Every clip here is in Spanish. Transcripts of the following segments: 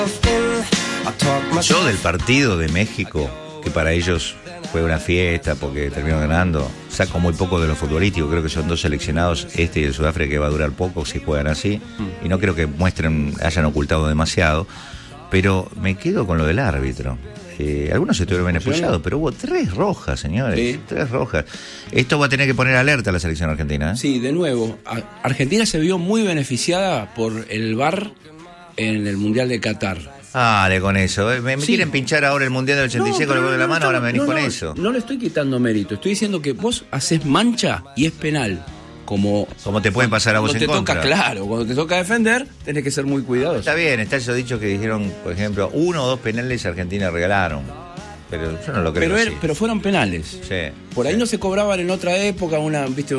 Yo del partido de México, que para ellos fue una fiesta porque terminaron ganando, saco muy poco de lo futbolístico. Creo que son dos seleccionados, este y el Sudáfrica, que va a durar poco si juegan así, y no creo que hayan ocultado demasiado, pero me quedo con lo del árbitro. Algunos estuvieron expulsados, pero hubo 3 rojas, señores. Sí. 3 rojas. Esto va a tener que poner alerta a la selección argentina, ¿eh? Sí, de nuevo, Argentina se vio muy beneficiada por el VAR en el Mundial de Qatar. Dale con eso. Me quieren pinchar ahora el Mundial del 86 con el gol de la mano, ahora me venís con eso. No le estoy quitando mérito, estoy diciendo que vos haces mancha y es penal. Como te puede pasar a vos en contra. Cuando te toca defender, tenés que ser muy cuidadoso. Está bien, está eso dicho que dijeron, por ejemplo, 1 o 2 penales Argentina regalaron. Pero yo no lo creo así. Pero fueron penales. Sí. Por ahí no se cobraban en otra época una mancha.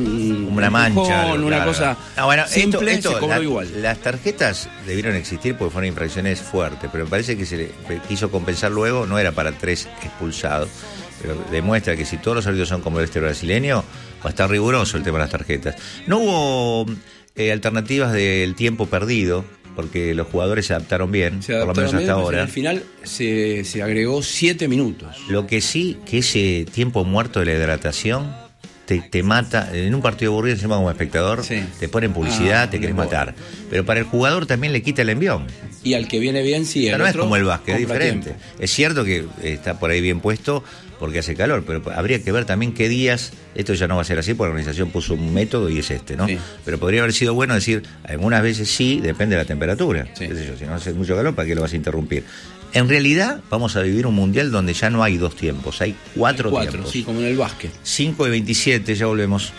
Una cosa simple, esto, se cobró igual. Las tarjetas debieron existir porque fueron infracciones fuertes, pero me parece que se le quiso compensar luego, no era para 3 expulsados. Pero demuestra que si todos los árbitros son como el brasileño, va a estar riguroso el tema de las tarjetas. No hubo alternativas del tiempo perdido, porque los jugadores se adaptaron bien, por lo menos hasta ahora. Al final se agregó 7 minutos. Lo que sí, que ese tiempo muerto de la hidratación te mata. En un partido aburrido, encima como espectador, te ponen publicidad, te querés matar. Pero para el jugador también le quita el envión. Y al que viene bien, sí. No es como el básquet, es diferente. Tiempo. Es cierto que está por ahí bien puesto porque hace calor, pero habría que ver también qué días. Esto ya no va a ser así porque la organización puso un método y es ¿no? Sí. Pero podría haber sido bueno decir, algunas veces sí, depende de la temperatura. Sí. ¿Qué sé yo? Si no hace mucho calor, ¿para qué lo vas a interrumpir? En realidad, vamos a vivir un mundial donde ya no hay 2 tiempos, hay 4 tiempos. Sí, como en el básquet. 5:27, ya volvemos.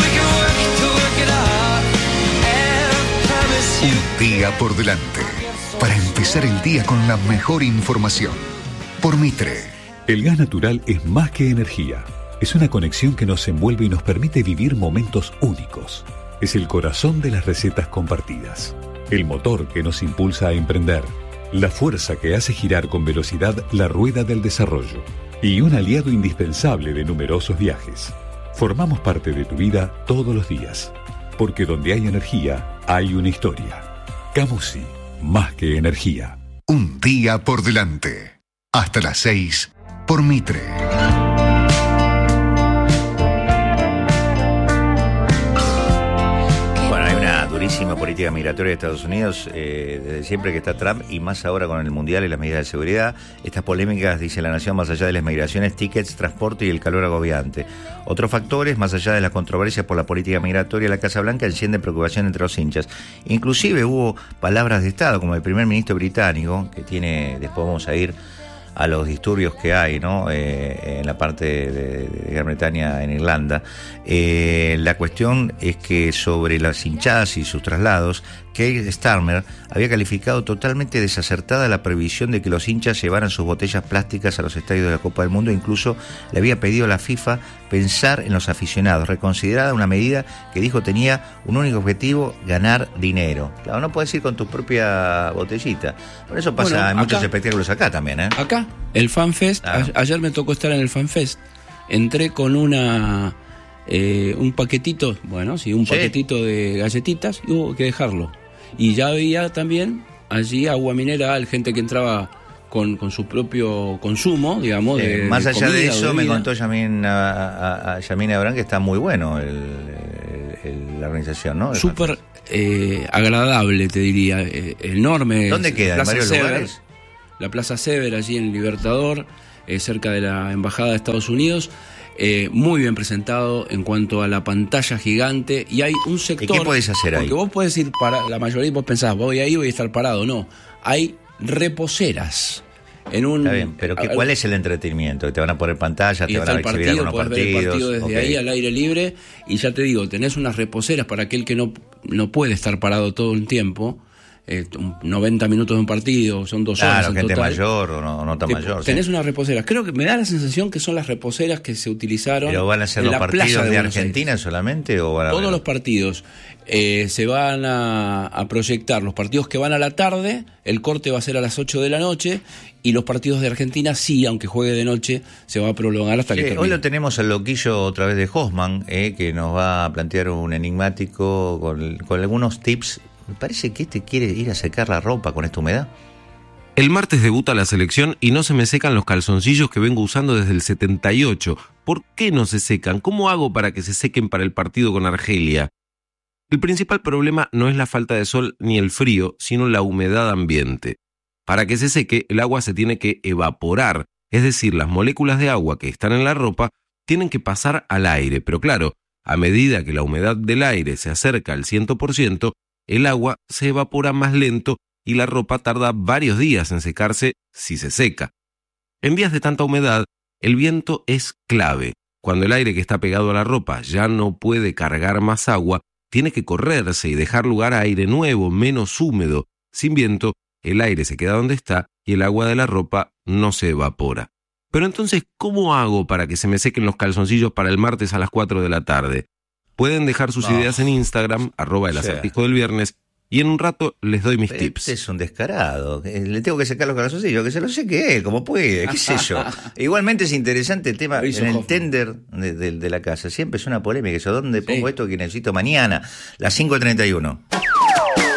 Un día por delante, para empezar el día con la mejor información. Por Mitre. El gas natural es más que energía. Es una conexión que nos envuelve y nos permite vivir momentos únicos. Es el corazón de las recetas compartidas. El motor que nos impulsa a emprender. La fuerza que hace girar con velocidad la rueda del desarrollo. Y un aliado indispensable de numerosos viajes. Formamos parte de tu vida todos los días. Porque donde hay energía, hay una historia. Camusi, más que energía. Un día por delante. Hasta las 6 por Mitre. Bueno, hay una durísima política migratoria de Estados Unidos desde siempre que está Trump y más ahora con el Mundial y las medidas de seguridad. Estas polémicas, dice La Nación, más allá de las migraciones, tickets, transporte y el calor agobiante. Otros factores, más allá de las controversias por la política migratoria, la Casa Blanca enciende preocupación entre los hinchas. Inclusive hubo palabras de Estado, como el primer ministro británico, que tiene, después vamos a ir a los disturbios que hay, ¿no? En la parte de Gran Bretaña, en Irlanda. La cuestión es que sobre las hinchadas y sus traslados, Keir Starmer había calificado totalmente desacertada la previsión de que los hinchas llevaran sus botellas plásticas a los estadios de la Copa del Mundo. Incluso le había pedido a la FIFA pensar en los aficionados, reconsiderada una medida que dijo tenía un único objetivo: ganar dinero. Claro, no puedes ir con tu propia botellita. Por eso pasa en muchos espectáculos acá también, ¿eh? Acá, el FanFest, ayer me tocó estar en el FanFest. Entré con un paquetito, paquetito de galletitas y hubo que dejarlo. Y ya había también allí agua mineral, gente que entraba con su propio consumo, digamos. Más de allá comida, de eso, me contó bebida. Yamina Abraham que está muy bueno la organización, ¿no? Súper agradable, te diría. Enorme. ¿Dónde queda? ¿En varios lugares? La Plaza Sever, allí en Libertador, cerca de la Embajada de Estados Unidos. Muy bien presentado en cuanto a la pantalla gigante, y hay un sector. ¿Y qué podés hacer ahí? Porque vos podés ir para la mayoría, vos pensás, voy ahí, voy a estar parado. No, hay reposeras. Está bien, pero ¿cuál es el entretenimiento? ¿Que te van a poner pantallas, te van a exhibir algunos partidos? Ver el partido desde ahí al aire libre, y ya te digo, tenés unas reposeras para aquel que no puede estar parado todo el tiempo. 90 minutos de un partido, son 2 horas en gente total. Mayor o no tan mayor. Tenés unas reposeras. Creo que me da la sensación que son las reposeras que se utilizaron. ¿Pero van a ser los partidos de Argentina solamente? ¿O van a todos los partidos se van a proyectar. Los partidos que van a la tarde, el corte va a ser a las 8 de la noche, y los partidos de Argentina sí, aunque juegue de noche, se va a prolongar hasta que termine. Hoy lo tenemos al loquillo otra vez de Hoffman, que nos va a plantear un enigmático con algunos tips. Me parece que quiere ir a secar la ropa con esta humedad. El martes debuta la selección y no se me secan los calzoncillos que vengo usando desde el 78. ¿Por qué no se secan? ¿Cómo hago para que se sequen para el partido con Argelia? El principal problema no es la falta de sol ni el frío, sino la humedad ambiente. Para que se seque, el agua se tiene que evaporar, es decir, las moléculas de agua que están en la ropa tienen que pasar al aire, pero claro, a medida que la humedad del aire se acerca al 100%, el agua se evapora más lento y la ropa tarda varios días en secarse si se seca. En días de tanta humedad, el viento es clave. Cuando el aire que está pegado a la ropa ya no puede cargar más agua, tiene que correrse y dejar lugar a aire nuevo, menos húmedo. Sin viento, el aire se queda donde está y el agua de la ropa no se evapora. Pero entonces, ¿cómo hago para que se me sequen los calzoncillos para el martes a las 4 de la tarde? Pueden dejar sus ideas en Instagram, @elacertijodel-viernes, y en un rato les doy mis tips. Este es un descarado. Le tengo que sacar los calzoncillos, que se los seque él, como puede, qué sé yo. Igualmente es interesante el tema en el tender de la casa. Siempre es una polémica. Eso, ¿dónde pongo esto que necesito mañana? Las 5:31.